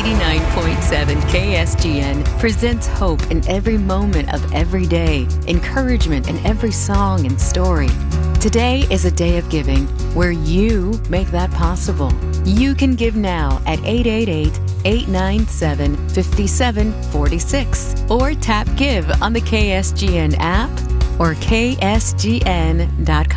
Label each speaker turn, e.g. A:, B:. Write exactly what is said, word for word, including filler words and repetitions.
A: eighty-nine point seven K S G N presents hope in every moment of every day, encouragement in every song and story. Today is a day of giving where you make that possible. You can give now at eight eight eight, eight nine seven, five seven four six or tap Give on the K S G N app or K S G N dot com.